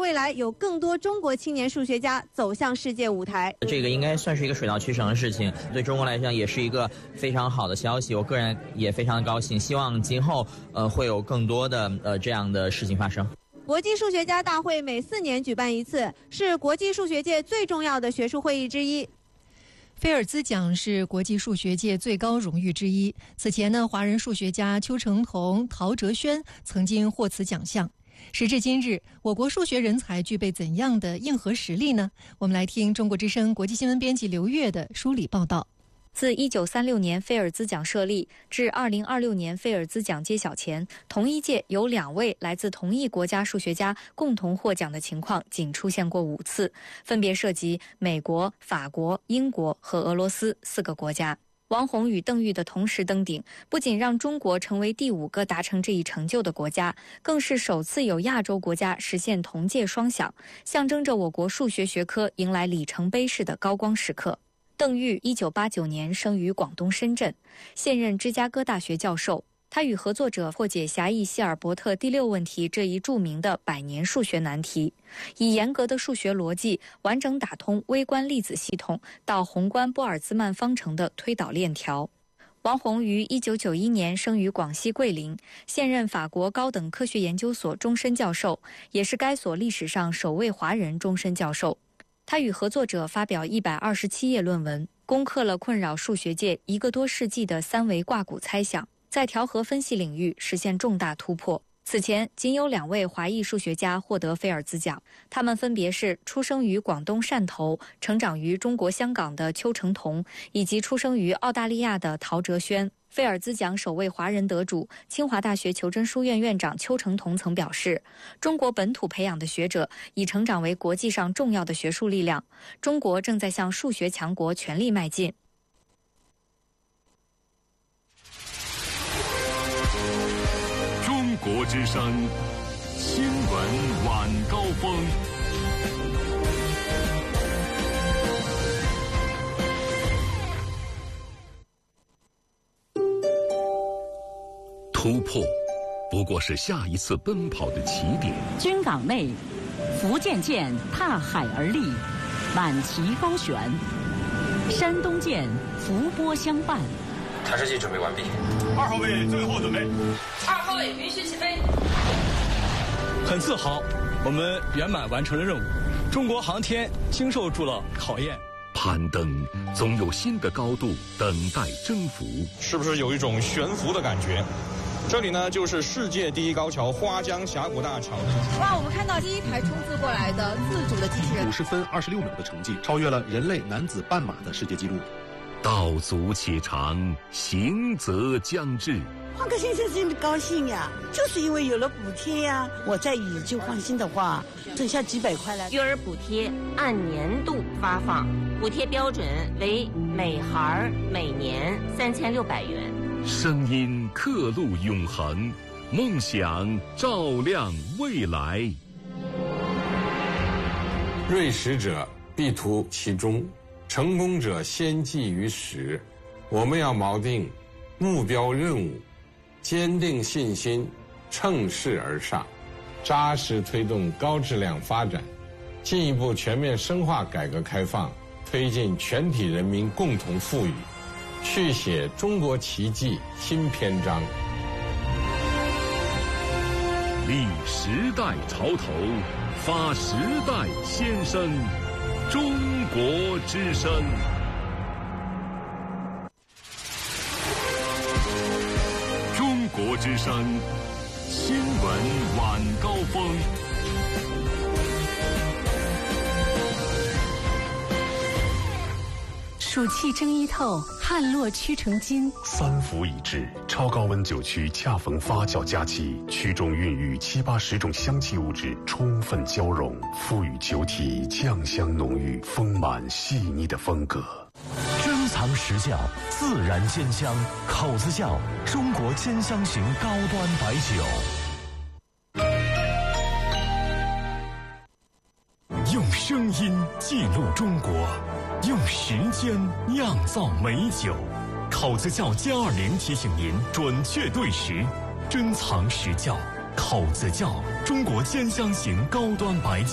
未来有更多中国青年数学家走向世界舞台。 这个应该算是一个水到渠成的事情，对中国来讲也是一个非常好的消息。我个人也非常高兴，希望今后会有更多的这样的事情发生。 国际数学家大会每4年举办一次，是国际数学界最重要的学术会议之一。 菲尔兹奖是国际数学界最高荣誉之一。此前呢，华人数学家邱成桐、陶哲轩曾经获此奖项。时至今日，我国数学人才具备怎样的硬核实力呢？我们来听中国之声国际新闻编辑刘越的梳理报道。 自1936年菲尔兹奖设立至2026年菲尔兹奖揭晓前，同一届有2位来自同一国家数学家共同获奖的情况仅出现过5次，分别涉及美国、法国、英国和俄罗斯4个国家。王宏与邓玉的同时登顶，不仅让中国成为第5个达成这一成就的国家，更是首次有亚洲国家实现同届双响，象征着我国数学学科迎来里程碑式的高光时刻。邓玉1989年生于广东深圳，现任芝加哥大学教授。他与合作者破解狭义希尔伯特第6问题这一著名的100年数学难题，以严格的数学逻辑完整打通微观粒子系统到宏观波尔兹曼方程的推导链条。王宏于1991年生于广西桂林，现任法国高等科学研究所终身教授，也是该所历史上首位华人终身教授。他与合作者发表127页论文，攻克了困扰数学界1个多世纪的3维挂骨猜想，在调和分析领域实现重大突破。此前仅有2位华裔数学家获得菲尔兹奖，他们分别是出生于广东汕头、成长于中国香港的邱成桐，以及出生于澳大利亚的陶哲轩。菲尔兹奖首位华人得主、清华大学求真书院院长邱成桐曾表示，中国本土培养的学者已成长为国际上重要的学术力量，中国正在向数学强国全力迈进。 中国之声新闻晚高峰。突破不过是下一次奔跑的起点。 军港内，福建舰踏海而立，满旗高悬；山东舰伏波相伴。 弹射器准备完毕。 2号位最后准备。 2号位允许起飞。 很自豪，我们圆满完成了任务。中国航天经受住了考验。 攀登总有新的高度等待征服。 是不是有一种悬浮的感觉？这里呢，就是世界第一高桥花江峡谷大桥。 哇，我们看到第1台冲刺过来的自主的机器人， 50分26秒的成绩，超越了人类男子半马的世界纪录。 道阻且长，行则将至。 换个先生真的高兴呀，就是因为有了补贴呀。我再以旧换新的话，剩下几百块了。 育儿补贴按年度发放，补贴标准为每孩每年3600元。 声音刻录永恒，梦想照亮未来。 锐识者必图其中，成功者先记于始。我们要锚定目标任务，坚定信心，乘势而上，扎实推动高质量发展，进一步全面深化改革开放，推进全体人民共同富裕，续写中国奇迹新篇章。 立时代潮头，发时代先声，中国之声。中国之声新闻晚高峰。 暑气蒸衣透，旱落屈成金。 3伏已至，超高温酒曲恰逢发酵佳期，曲中孕育7、80种香气物质充分交融，赋予酒体酱香浓郁、丰满细腻的风格。 珍藏实窖，自然煎香，口子窖中国煎香型高端白酒。用声音记录中国，用时间酿造美酒。口子窖+20提醒您准确对时，珍藏实窖。口子窖中国煎香型高端白酒。